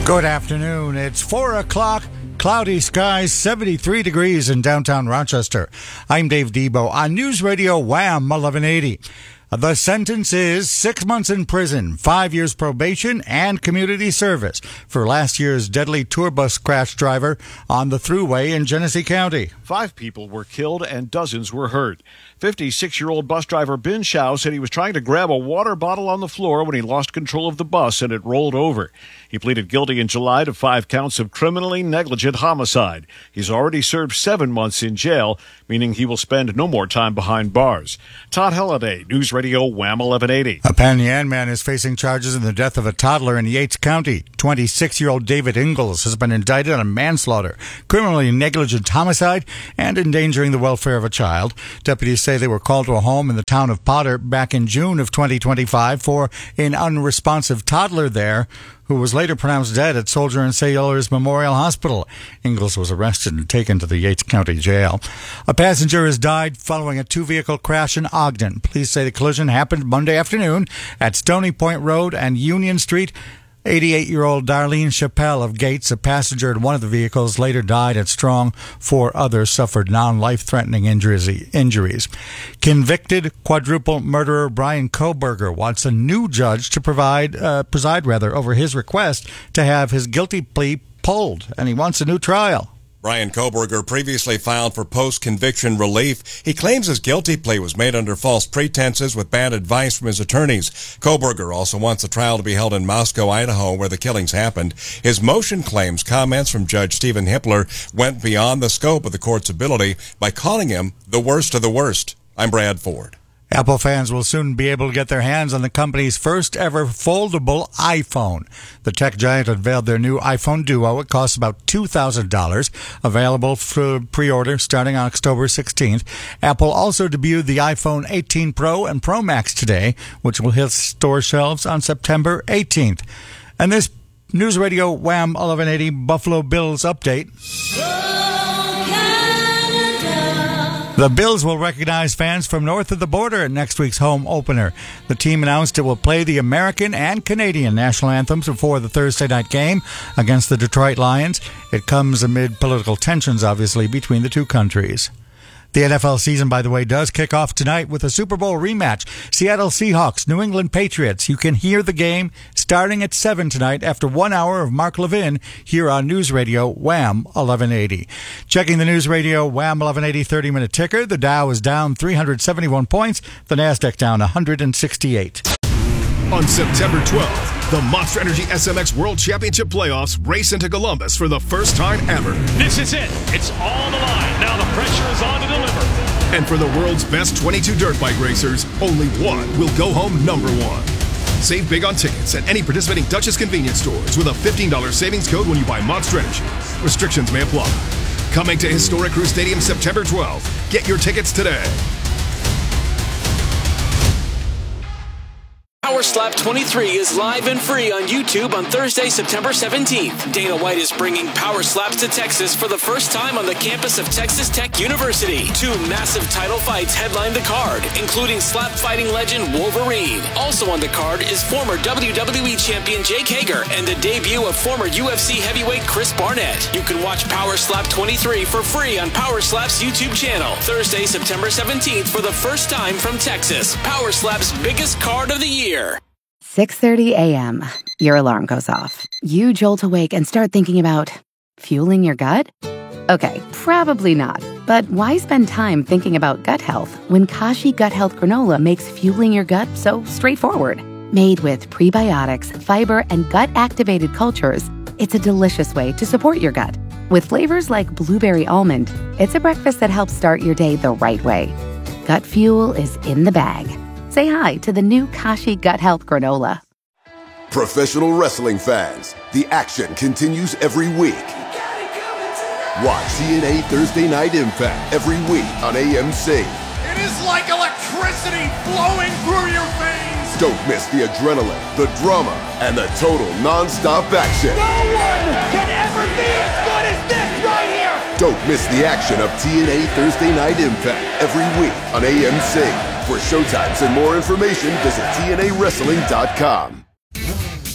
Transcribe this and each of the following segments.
Good afternoon. It's 4 o'clock. Cloudy skies, 73 degrees in downtown Rochester. I'm Dave Debo on News Radio Wham 1180. The sentence is 6 months in prison, 5 years probation, and community service for last year's deadly tour bus crash driver on the thruway in Genesee County. 5 people were killed and dozens were hurt. 56-year-old bus driver Ben Shao said he was trying to grab a water bottle on the floor when he lost control of the bus and it rolled over. He pleaded guilty in July to 5 counts of criminally negligent homicide. He's already served 7 months in jail, meaning he will spend no more time behind bars. Todd Halliday, News Radio Wham 1180. A Pan Yan man is facing charges in the death of a toddler in Yates County. 26-year-old David Ingalls has been indicted on manslaughter, criminally negligent homicide, and endangering the welfare of a child. Deputies say they were called to a home in the town of Potter back in June of 2025 for an unresponsive toddler there who was later pronounced dead at Soldier and Sailors Memorial Hospital. Ingalls was arrested and taken to the Yates County Jail. A passenger has died following a 2-vehicle crash in Ogden. Police say the collision happened Monday afternoon at Stony Point Road and Union Street. 88-year-old Darlene Chappelle of Gates, a passenger in one of the vehicles, later died at Strong. 4 others suffered non-life-threatening injuries. Convicted quadruple murderer Brian Kohberger wants a new judge to preside over his request to have his guilty plea pulled, and he wants a new trial. Brian Kohberger previously filed for post-conviction relief. He claims his guilty plea was made under false pretenses with bad advice from his attorneys. Kohberger also wants the trial to be held in Moscow, Idaho, where the killings happened. His motion claims comments from Judge Stephen Hippler went beyond the scope of the court's ability by calling him the worst of the worst. I'm Brad Ford. Apple fans will soon be able to get their hands on the company's first ever foldable iPhone. The tech giant unveiled their new iPhone Duo. It costs about $2,000, available for pre-order starting on October 16th. Apple also debuted the iPhone 18 Pro and Pro Max today, which will hit store shelves on September 18th. And this News Radio Wham 1180 Buffalo Bills update. The Bills will recognize fans from north of the border at next week's home opener. The team announced it will play the American and Canadian national anthems before the Thursday night game against the Detroit Lions. It comes amid political tensions, obviously, between the two countries. The NFL season, by the way, does kick off tonight with a Super Bowl rematch. Seattle Seahawks, New England Patriots. You can hear the game starting at 7 tonight after 1 hour of Mark Levin here on News Radio Wham 1180. Checking the News Radio Wham 1180 30-minute ticker. The Dow is down 371 points. The NASDAQ down 168. On September 12th, the Monster Energy SMX World Championship Playoffs race into Columbus for the first time ever. This is it. It's all the line. Now the pressure is on to deliver. And for the world's best 22 dirt bike racers, only one will go home number one. Save big on tickets at any participating Duchess convenience stores with a $15 savings code when you buy Monster Energy. Restrictions may apply. Coming to historic Crew Stadium September 12th. Get your tickets today. Power Slap 23 is live and free on YouTube on Thursday, September 17th. Dana White is bringing Power Slaps to Texas for the first time on the campus of Texas Tech University. 2 massive title fights headline the card, including slap fighting legend Wolverine. Also on the card is former WWE champion Jake Hager and the debut of former UFC heavyweight Chris Barnett. You can watch Power Slap 23 for free on Power Slap's YouTube channel. Thursday, September 17th for the first time from Texas. Power Slap's biggest card of the year. 6:30 a.m. Your alarm goes off. You jolt awake and start thinking about fueling your gut? Okay, probably not. But why spend time thinking about gut health when Kashi Gut Health Granola makes fueling your gut so straightforward? Made with prebiotics, fiber, and gut-activated cultures, it's a delicious way to support your gut. With flavors like blueberry almond, it's a breakfast that helps start your day the right way. Gut fuel is in the bag. Say hi to the new Kashi Gut Health Granola. Professional wrestling fans, the action continues every week. Watch TNA Thursday Night Impact every week on AMC. It is like electricity flowing through your veins. Don't miss the adrenaline, the drama, and the total non-stop action. No one can ever be as good as this right here. Don't miss the action of TNA Thursday Night Impact every week on AMC. For showtimes and more information, visit TNAWrestling.com.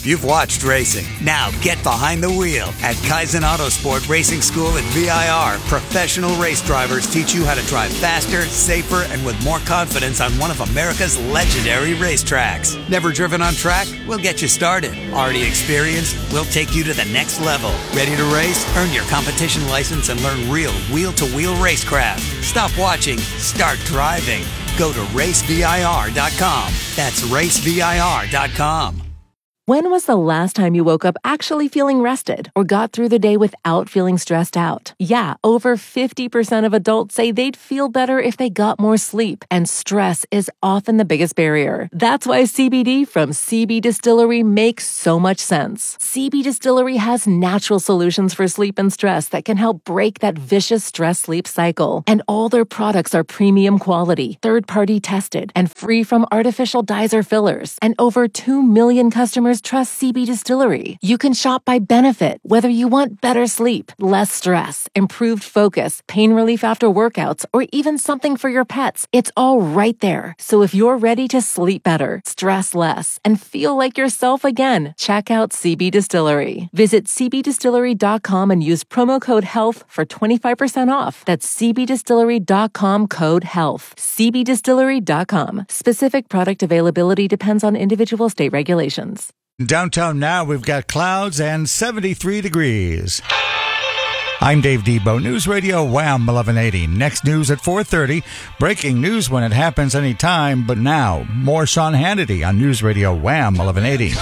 You've watched racing. Now get behind the wheel. At Kaizen Autosport Racing School at VIR, professional race drivers teach you how to drive faster, safer, and with more confidence on one of America's legendary racetracks. Never driven on track? We'll get you started. Already experienced? We'll take you to the next level. Ready to race? Earn your competition license and learn real wheel-to-wheel racecraft. Stop watching. Start driving. Go to racevir.com. That's racevir.com. When was the last time you woke up actually feeling rested or got through the day without feeling stressed out? Yeah, over 50% of adults say they'd feel better if they got more sleep, and stress is often the biggest barrier. That's why CBD from CB Distillery makes so much sense. CB Distillery has natural solutions for sleep and stress that can help break that vicious stress-sleep cycle. And all their products are premium quality, third-party tested, and free from artificial dyes or fillers. And over 2 million customers trust CB Distillery. You can shop by benefit, whether you want better sleep, less stress, improved focus, pain relief after workouts, or even something for your pets. It's all right there. So if you're ready to sleep better, stress less, and feel like yourself again, check out CB Distillery. Visit cbdistillery.com and use promo code HEALTH for 25% off. That's cbdistillery.com code HEALTH. cbdistillery.com. Specific product availability depends on individual state regulations. Downtown now, we've got clouds and 73 degrees. I'm Dave Debo, News Radio Wham 1180. Next news at 4:30. Breaking news when it happens anytime, but now, more Sean Hannity on News Radio Wham 1180.